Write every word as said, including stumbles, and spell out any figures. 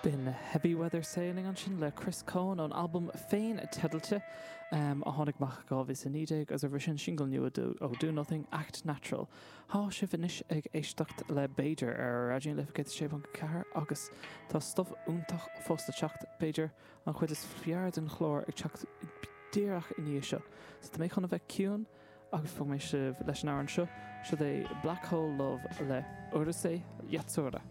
Been Heavy Weather Sailing an sin le Chris Cohn an album féin tedilte um, a tháinig mach gábh is anídeag as a bhrí sin single nu ó Do Nothing Act Natural. Tá si finis ag éisteacht le Beidir ar radion lifigéid sé an cehar agus tá stuff úntach fósta teacht Beidir an chuid is fiar den chlór ag teacht díreach in níos seo. So tá mé chuna bheith ciún agus fog mé se leis an áran seo, se é Black Hole Love le Odyssey Yatsura.